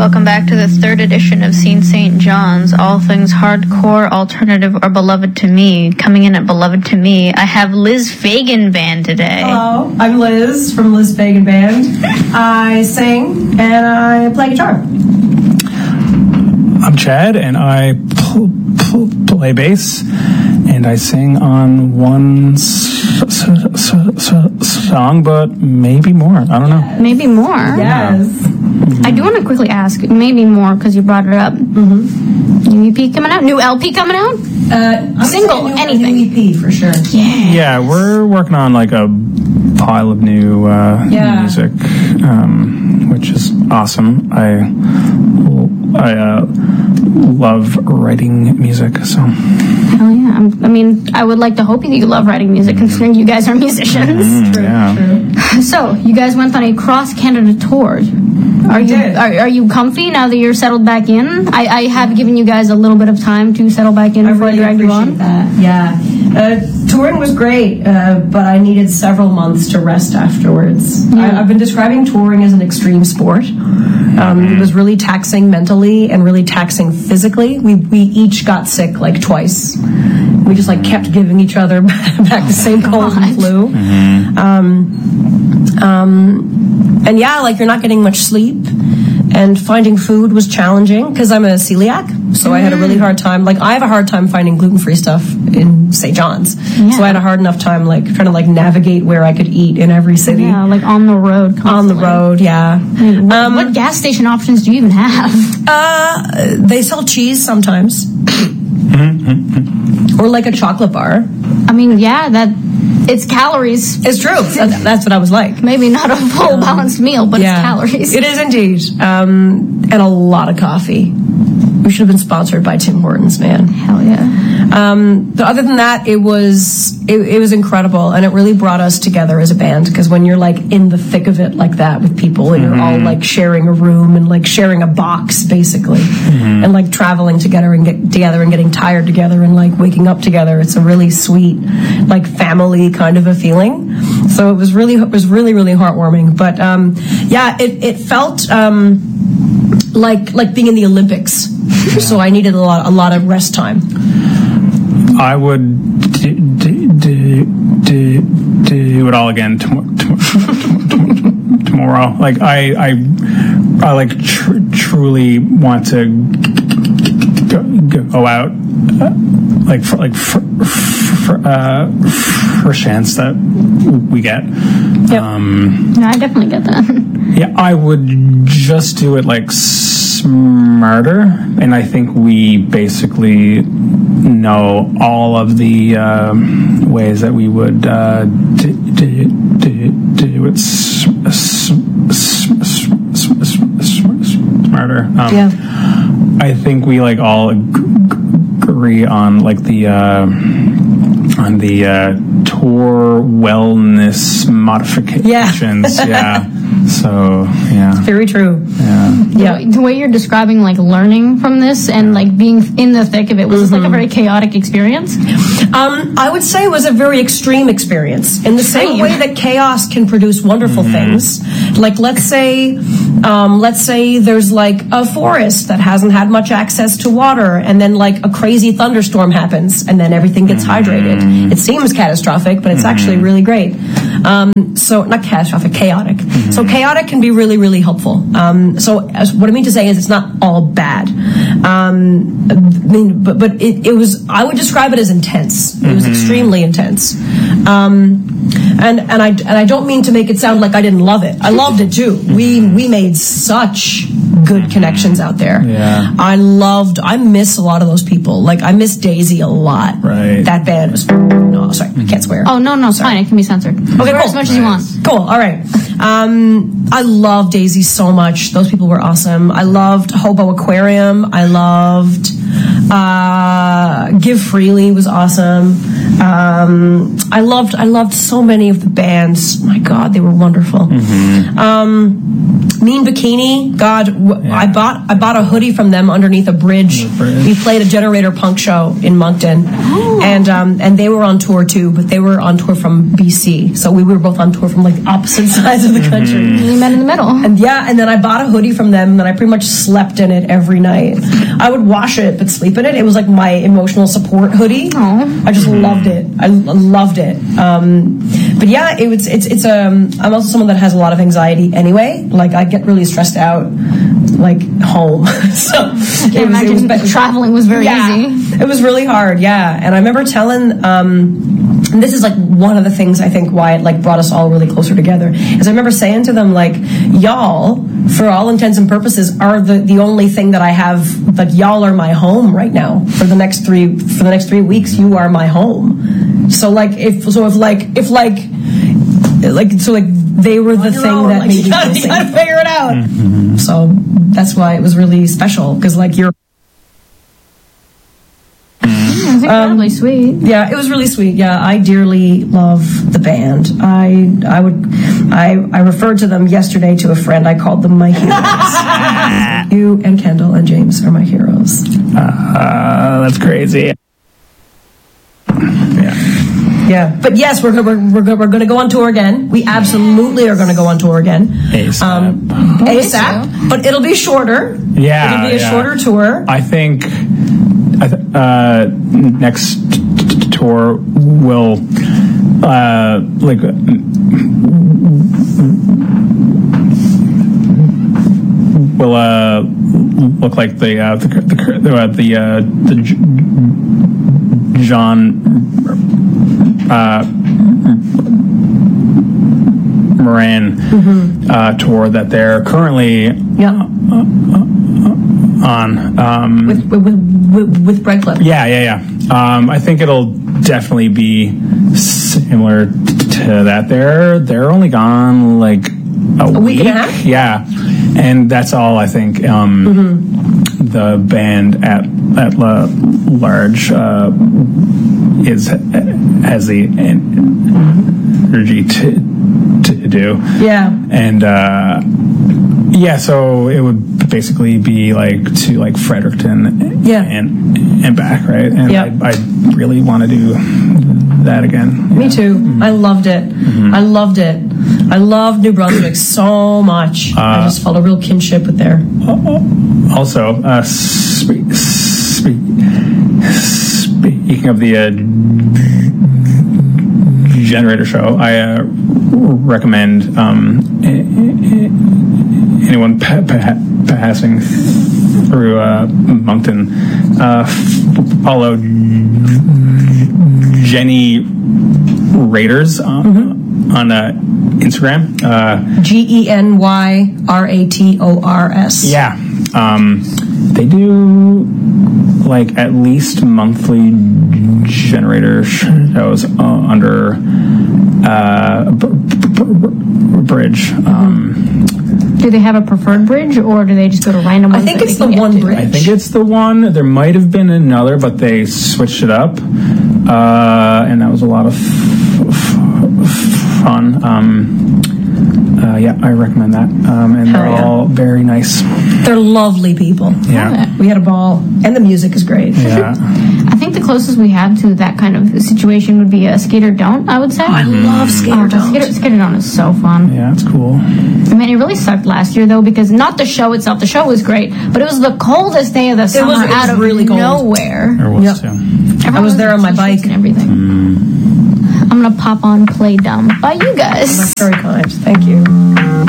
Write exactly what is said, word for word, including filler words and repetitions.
Welcome back to the third edition of Scene Saint John's. All things hardcore, alternative, or beloved to me. Coming in at beloved to me, I have Liz Fagan Band today. Hello, I'm Liz from Liz Fagan Band. I sing and I play guitar. I'm Chad, and I pl- pl- play bass, and I sing on one s- s- s- s- song, but maybe more. I don't know. Maybe more? Yes. Mm-hmm. I do want to quickly ask, maybe more, because you brought it up. Mm-hmm. New E P coming out? New L P coming out? Uh, I'm Single, new, anything. New E P for sure. Yeah. Yeah, we're working on like a pile of new uh, Yeah. music, um, which is awesome. I I uh, love writing music, so. Hell yeah. I'm, I mean, I would like to hope you love writing music, considering you guys are musicians. Mm, True, yeah. true. So, you guys went on a cross-Canada tour. Are you did. are, are you comfy now that you're settled back in? I, I have given you guys a little bit of time to settle back in I before really I drag you appreciate on. that. Yeah. Uh, touring was great, uh, but I needed several months to rest afterwards. Yeah. I, I've been describing touring as an extreme sport. Um, it was really taxing mentally and really taxing physically. We we each got sick like twice. We just like kept giving each other back the same cold and flu. Um, um, and yeah, like you're not getting much sleep. And finding food was challenging because I'm a celiac, so I had a really hard time. Like I have a hard time finding gluten-free stuff in Saint John's, Yeah. so I had a hard enough time like trying to like navigate where I could eat in every city. Yeah, like on the road constantly. On the road, yeah. I mean, what, Um, what gas station options do you even have? Uh, they sell cheese sometimes, or like a chocolate bar. I mean, yeah, that it's calories. It's true. That- That's what I was like. Maybe not a full balanced meal, but it's calories. It is indeed, um, and a lot of coffee. We should have been sponsored by Tim Hortons, man. Hell yeah. Um, but other than that, it was it, it was incredible, and it really brought us together as a band. Because when you're like in the thick of it like that with people, and you're all like sharing a room and like sharing a box, basically, and like traveling together and get together and getting tired together and like waking up together, it's a really sweet, like family kind of a feeling. So it was really it was really really heartwarming. But um, yeah, it it felt. Um, like like being in the Olympics, so I needed a lot a lot of rest time. I would do, do, do, do, do it all again tom- tom- tom- tom- tomorrow. Like I, I, I like tr- truly want to go, go out, uh, like for like for, for, uh, for a chance that we get. Yep. Um, No, I definitely get that. yeah, I would just do it like smarter, and I think we basically know all of the um, ways that we would uh, do, do, do, do it s- s- s- s- s- s- smarter. Um, Yeah. I think we like all ag- agree on like the uh, on the uh, tour wellness modifications. Yeah. yeah. So yeah. Very true. Yeah. Yeah. The way you're describing like learning from this and like being in the thick of it, was this like a very chaotic experience? Um, I would say it was a very extreme experience. In the same Same. way that chaos can produce wonderful things. Like let's say, um, let's say there's like a forest that hasn't had much access to water, and then like a crazy thunderstorm happens, and then everything gets hydrated. It seems catastrophic, but it's actually really great. Um, so not catastrophic, chaotic. So chaotic can be really, really helpful. Um, so as, what I mean to say is it's not all bad. Um, I mean, but but it, it was. I would describe it as intense. It was extremely intense. Um, and and I and I don't mean to make it sound like I didn't love it. I loved it too. We we made such good connections out there. Yeah. I loved. I miss a lot of those people. Like I miss Daisy a lot. Right. That band was. No, sorry, I can't swear. Oh, no, no, it's fine. It can be censored. Okay, Swear cool. as much as you want. Cool. All right. Um, I love Daisy so much. Those people were awesome. I loved Hobo Aquarium. I loved uh, Give Freely was awesome. Um, I loved I loved so many of the bands. My God, they were wonderful. Mm-hmm. Um, Mean Bikini, God, w- Yeah. I bought I bought a hoodie from them underneath a bridge. bridge. We played a Generator Punk show in Moncton, Oh. and um, and they were on tour too, but they were on tour from B C, so we were both on tour from like opposite sides of the country. We met in the middle. And yeah, and then I bought a hoodie from them, and then I pretty much slept in it every night. I would wash it, but sleep in it. It was like my emotional support hoodie. Aw. I just loved it. I l- loved it. Um, but yeah, it was. It's. It's. Um. I'm also someone that has a lot of anxiety anyway. Like I get really stressed out, like home. so I can't imagine be- traveling was very yeah, easy. it was really hard. Yeah, and I remember telling. Um, and this is like one of the things I think why it like brought us all really closer together. Is I remember saying to them like, y'all, for all intents and purposes, are the the only thing that I have. Like y'all are my home right now for the next three for the next three weeks. You are my home. So like if so if like if like like so like they were the thing own, Oh that my made me God. feel safe. Gotta figure it out. So that's why it was really special because like you're. It's incredibly sweet. Yeah, it was really sweet. Yeah, I dearly love the band. I I would I I referred to them yesterday to a friend. I called them my heroes. You and Kendall and James are my heroes. Uh, that's crazy. Yeah. Yeah, but yes, we're gonna we're we're, gonna- we're going to go on tour again. We absolutely are going to go on tour again. ASAP. Um, ASAP, but it'll be shorter. Yeah, it'll be a yeah. shorter tour. I think I th- uh, next t- t- tour will uh, like will uh, look like the uh, the the the, uh, the, uh, the J- John uh, Moran uh, tour that they're currently Yeah, on. Um, with with with, with Bread Clip. Yeah, yeah, yeah. Um, I think it'll definitely be similar t- to that. They're they're only gone like a, A week week, and a half? Yeah, and that's all I think. Um, Mm-hmm. The band at at La, large uh, is has the energy to to do. Yeah. And uh, yeah, so it would basically be like to like Fredericton, Yeah. and and back, right? And Yeah. I, I really want to do that again. Me too. I loved it. I loved it. I loved New Brunswick so much. I just felt a real kinship with there. Also, uh, spe- spe- speaking of the uh, Generator show, I uh, recommend um, anyone pa- pa- passing through uh, Moncton uh, f- follow Jenny Raiders on, on uh, Instagram. Uh, G E N Y R A T O R S. yeah, um, they do like at least monthly Generator shows uh, under uh, b- b- b- bridge. Um, Do they have a preferred bridge, or do they just go to random I ones? think that it's they the can get one to? bridge. I think it's the one. There might have been another, but they switched it up, uh, and that was a lot of f- f- fun. Um, uh, yeah, I recommend that. Um, and Hell they're yeah. all very nice. They're lovely people. Yeah, We had a ball, and the music is great. yeah. I think the closest we have to that kind of situation would be a Skater Don't, I would say. I love Skater Oh, Don't. Skater, Skater Don't is so fun. Yeah, it's cool. I mean, it really sucked last year, though, because not the show itself. The show was great, but it was the coldest day of the summer was- it was out of really cold. nowhere. There was Yep. too. Everyone I was there in on my t-shirts bike. and everything. I'm gonna pop on Play Dumb by you guys. That's very kind. Thank you.